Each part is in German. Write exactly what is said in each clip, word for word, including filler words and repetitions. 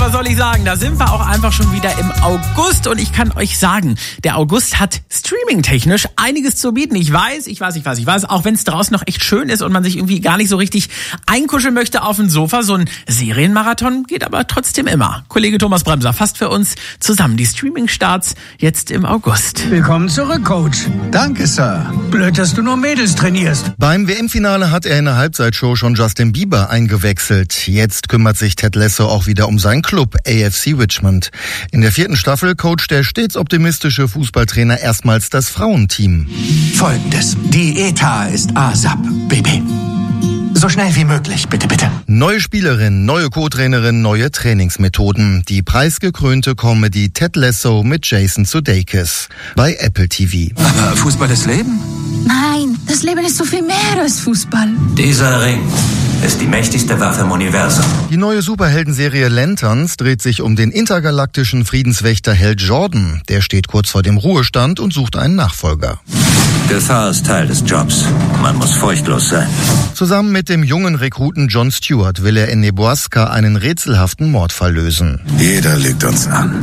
was soll ich sagen? Da sind wir auch einfach schon wieder im August und ich kann euch sagen, der August hat streaming-technisch einiges zu bieten. Ich weiß, ich weiß, ich weiß, ich weiß, auch wenn es draußen noch echt schön ist und man sich irgendwie gar nicht so richtig einkuscheln möchte auf dem Sofa, so ein Serienmarathon geht aber trotzdem immer. Kollege Thomas Bremser fasst für uns zusammen die Streaming-Starts jetzt im August. Willkommen zurück, Coach. Danke, Sir. Blöd, dass du nur Mädels trainierst. Beim W M-Finale hat er in der Halbzeitshow schon Justin Bieber eingewechselt. Jetzt kümmert sich Ted Lasso auch wieder um seinen Club A F C Richmond. In der vierten Staffel coacht der stets optimistische Fußballtrainer erstmals das Frauenteam. Folgendes. Die E T A ist ASAP, Baby. So schnell wie möglich, bitte, bitte. Neue Spielerin, neue Co-Trainerin, neue Trainingsmethoden. Die preisgekrönte Comedy Ted Lasso mit Jason Sudeikis bei Apple T V. Aber Fußball ist Leben? Nein, das Leben ist so viel mehr als Fußball. Dieser Ring ist die mächtigste Waffe im Universum. Die neue Superheldenserie Lanterns dreht sich um den intergalaktischen Friedenswächter Hal Jordan. Der steht kurz vor dem Ruhestand und sucht einen Nachfolger. Gefahr ist Teil des Jobs. Man muss furchtlos sein. Zusammen mit dem jungen Rekruten Jon Stewart will er in Nebraska einen rätselhaften Mordfall lösen. Jeder lügt uns an.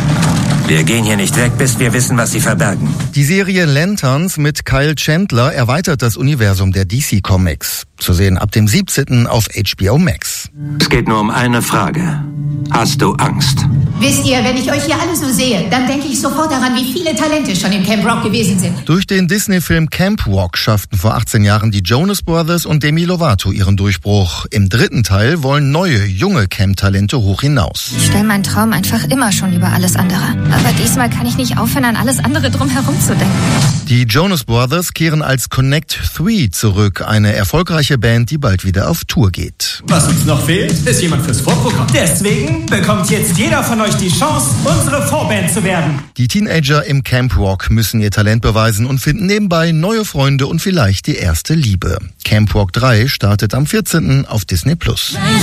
Wir gehen hier nicht weg, bis wir wissen, was sie verbergen. Die Serie Lanterns mit Kyle Chandler erweitert das Universum der D C Comics. Zu sehen ab dem siebzehnten auf H B O Max. Es geht nur um eine Frage. Hast du Angst? Wisst ihr, wenn ich euch hier alle so sehe, dann denke ich sofort daran, wie viele Talente schon im Camp Rock gewesen sind. Durch den Disney-Film Camp Rock schafften vor achtzehn Jahren die Jonas Brothers und Demi Lovato ihren Durchbruch. Im dritten Teil wollen neue, junge Camp-Talente hoch hinaus. Ich stelle meinen Traum einfach immer schon über alles andere. Aber diesmal kann ich nicht aufhören, an alles andere drumherum zu denken. Die Jonas Brothers kehren als Connect drei zurück, eine erfolgreiche Band, die bald wieder auf Tour geht. Was uns noch fehlt, ist jemand fürs Vorprogramm. Deswegen bekommt jetzt jeder von euch die Chance, unsere Vorband zu werden. Die Teenager im Camp Rock müssen ihr Talent beweisen und finden nebenbei neue Freunde und vielleicht die erste Liebe. Camp Rock drei startet am vierzehnten auf Disney Plus.